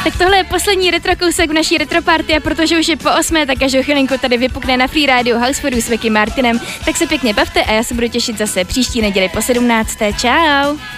Tak tohle je poslední retro kousek v naší retro party a protože už je po 8, tak každou chvilinku tady vypukne na Free Radio House for You s Vicky Martinem, tak se pěkně bavte a já se budu těšit zase příští neděli po 17. Čau.